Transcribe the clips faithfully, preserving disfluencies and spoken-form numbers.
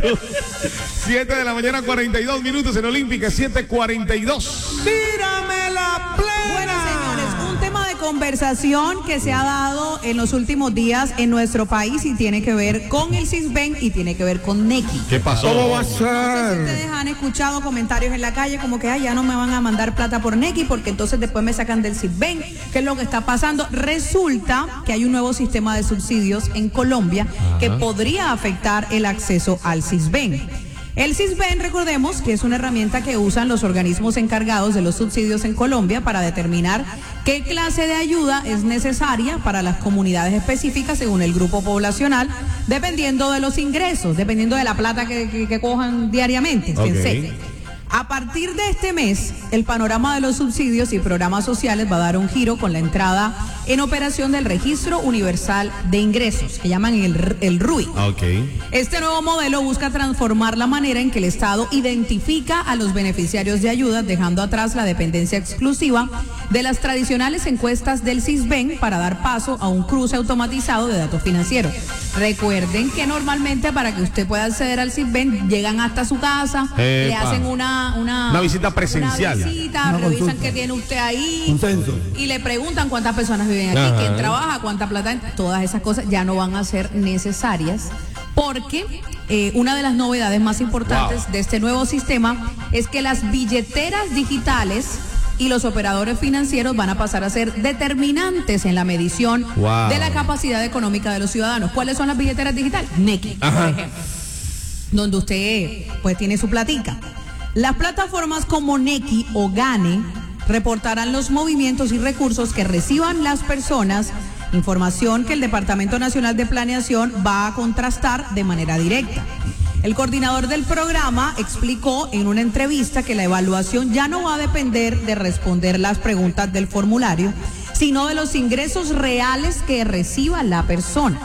siete de la mañana, cuarenta y dos minutos en Olímpica, siete cuarenta y dos. ¡Mírame la plena! Bueno, señores, un tema de conversación que se ha dado en los últimos días en nuestro país y tiene que ver con el Sisbén y tiene que ver con Nequi. ¿Qué pasó? ¿Cómo va a No sé si ser? ustedes han escuchado comentarios en la calle como que ay, ya no me van a mandar plata por Nequi porque entonces después me sacan del Sisbén. ¿Qué es lo que está pasando? Resulta que hay un nuevo sistema de subsidios en Colombia que podría afectar el acceso al Sisbén. El Sisbén, recordemos que es una herramienta que usan los organismos encargados de los subsidios en Colombia para determinar qué clase de ayuda es necesaria para las comunidades específicas según el grupo poblacional, dependiendo de los ingresos, dependiendo de la plata que, que, que cojan diariamente. Okay. A partir de este mes, el panorama de los subsidios y programas sociales va a dar un giro con la entrada en operación del Registro Universal de Ingresos, que llaman el, el R U I. Okay. Este nuevo modelo busca transformar la manera en que el Estado identifica a los beneficiarios de ayudas, dejando atrás la dependencia exclusiva de las tradicionales encuestas del Sisbén para dar paso a un cruce automatizado de datos financieros. Recuerden que normalmente para que usted pueda acceder al Sisbén llegan hasta su casa, Epa. le hacen una una, Una visita presencial. Una visita, Una revisan consulta. qué tiene usted ahí. Un censo. Y le preguntan cuántas personas viven aquí, Ajá. quién trabaja, cuánta plata. Todas esas cosas ya no van a ser necesarias porque eh, una de las novedades más importantes Wow. de este nuevo sistema es que las billeteras digitales y los operadores financieros van a pasar a ser determinantes en la medición Wow. de la capacidad económica de los ciudadanos. ¿Cuáles son las billeteras digitales? Nequi, Ajá. por ejemplo, donde usted pues tiene su platica. Las plataformas como Nequi o Gane reportarán los movimientos y recursos que reciban las personas, información que el Departamento Nacional de Planeación va a contrastar de manera directa. El coordinador del programa explicó en una entrevista que la evaluación ya no va a depender de responder las preguntas del formulario, sino de los ingresos reales que reciba la persona.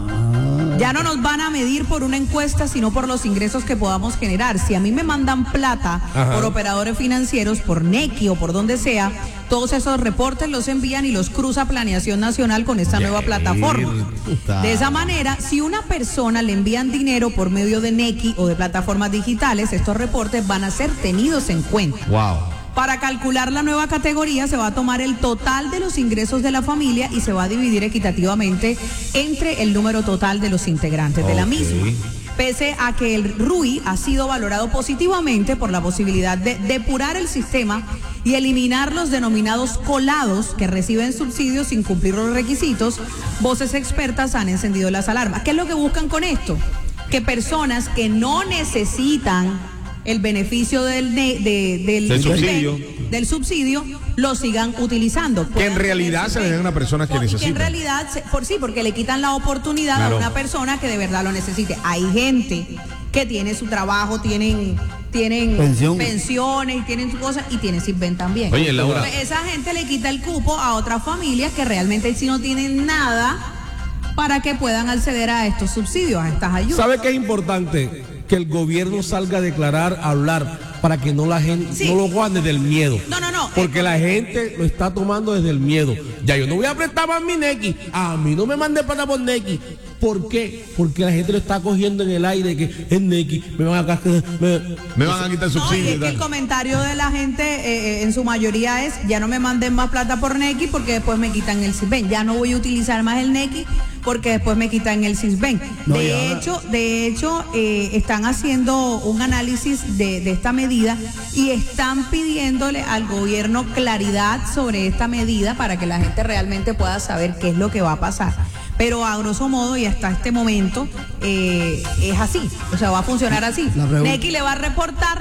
Ya no nos van a medir por una encuesta, sino por los ingresos que podamos generar. Si a mí me mandan plata Ajá. por operadores financieros, por Nequi o por donde sea, todos esos reportes los envían y los cruza Planeación Nacional con esta nueva plataforma. De esa manera, si una persona le envían dinero por medio de Nequi o de plataformas digitales, estos reportes van a ser tenidos en cuenta. Wow. Para calcular la nueva categoría se va a tomar el total de los ingresos de la familia y se va a dividir equitativamente entre el número total de los integrantes de la Ok. misma. Pese a que el R U I ha sido valorado positivamente por la posibilidad de depurar el sistema y eliminar los denominados colados que reciben subsidios sin cumplir los requisitos, voces expertas han encendido las alarmas. ¿Qué es lo que buscan con esto? Que personas que no necesitan el beneficio del, de, de- del, Del subsidio. del subsidio lo sigan utilizando. Que en Puedan realidad tener se le den a personas que y que en necesitan. realidad, se- por sí, porque le quitan la oportunidad Claro. a una persona que de verdad lo necesite. Hay gente que tiene su trabajo, tienen tienen Pensión. pensiones y tienen su cosa y tienen Sisbén también. Oye, Laura. Entonces, esa gente le quita el cupo a otras familias que realmente sí no tienen nada para que puedan acceder a estos subsidios, a estas ayudas. ¿Sabe qué es importante? Que el gobierno salga a declarar, a hablar, para que no la gente Sí. no lo guarde del miedo. No, no, no. Porque la gente lo está tomando desde el miedo. Ya yo no voy a prestar más mi Nequi. A mí no me mandé plata por Nequi. ¿Por qué? Porque la gente lo está cogiendo en el aire que es Nequi, me van a me, Me van a quitar el No, y subsidio. es y que el tal. comentario de la gente eh, eh, en su mayoría es, ya no me manden más plata por Nequi porque después me quitan el Sisbén. Ya no voy a utilizar más el Nequi porque después me quitan el Sisbén. No, y de ahora- hecho, de hecho, eh, están haciendo un análisis de, de esta medida y están pidiéndole al gobierno claridad sobre esta medida para que la gente realmente pueda saber qué es lo que va a pasar. Pero a grosso modo y hasta este momento eh, es así, o sea, va a funcionar así. La pregunta- Nequi le va a reportar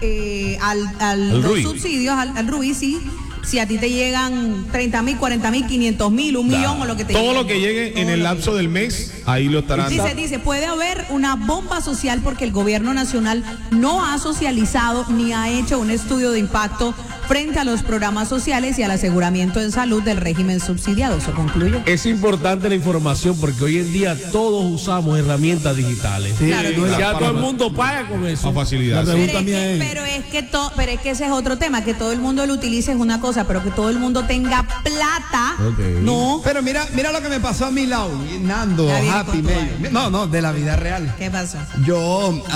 eh, al, al Al los R U I. subsidios, al, al R U I, sí, si a ti te llegan treinta mil, cuarenta mil, quinientos mil, un millón o lo que te Todo llegue. lo que llegue en el lapso del mes, ahí lo estarán. Dice, dice, puede haber una bomba social porque el gobierno nacional no ha socializado ni ha hecho un estudio de impacto frente a los programas sociales y al aseguramiento en salud del régimen subsidiado. Eso concluye. Es importante la información porque hoy en día todos usamos herramientas digitales. Sí, Claro, no es la- Ya para- todo el mundo paga con eso. Con facilidad. La sí. Pero pregunta es, mía que, es- pero es que to- pero es que ese es otro tema, que todo el mundo lo utilice es una cosa, pero que todo el mundo tenga plata, Ok. no. Pero mira, mira lo que me pasó a mi lado, Nando, Ya viene Happy, con tu medio. No, no, de la vida real. ¿Qué pasó? Yo